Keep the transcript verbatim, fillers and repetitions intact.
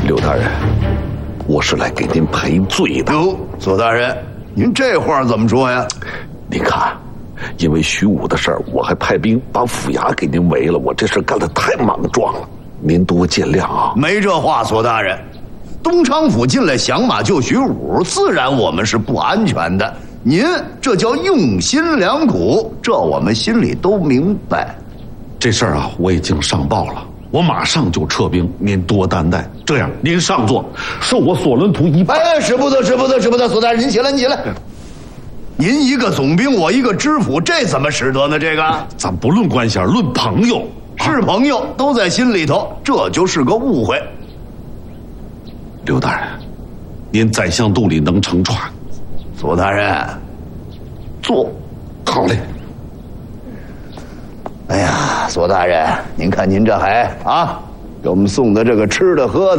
刘大人，我是来给您赔罪的。 哟，左大人，您这话怎么说呀？ 你看，因为徐武的事儿，我还派兵把府衙给您围了，我这事干得太莽撞了，您多见谅啊。 没这话，左大人。东昌府进来降马救徐武，自然我们是不安全的。您这叫用心良苦，这我们心里都明白。 这事儿啊，我已经上报了，我马上就撤兵，您多担待。这样，您上座，受我索伦图一拜。 哎，使不得，使不得，使不得！左大人，您起来，您起来。您一个总兵，我一个知府，这怎么使得呢？这个， 咱不论官衔，论朋友， 是朋友，都在心里头，这就是个误会。 刘大人，您宰相肚里能乘船。 左大人，坐。 好嘞。 哎呀，左大人，您看您这还啊，给我们送的这个吃的喝的。